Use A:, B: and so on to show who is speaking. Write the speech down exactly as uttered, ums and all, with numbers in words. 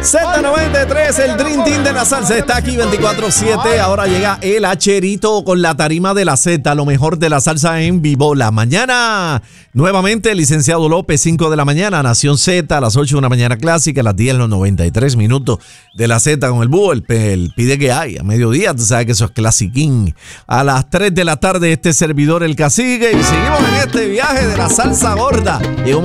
A: Z noventa y tres, el Dream Team de la salsa está aquí veinticuatro siete. Ahora llega el Hacherito con la tarima de la Z, lo mejor de la salsa en vivo. La mañana, nuevamente, licenciado López, cinco de la mañana, Nación Z, a las ocho de una mañana clásica, a las diez, los noventa y tres minutos de la Z con el búho, el, el pide que hay, a mediodía, tú sabes que eso es clasiquín. A las tres de la tarde, este servidor, el Cacique, y seguimos en este viaje de la salsa gorda. Llegó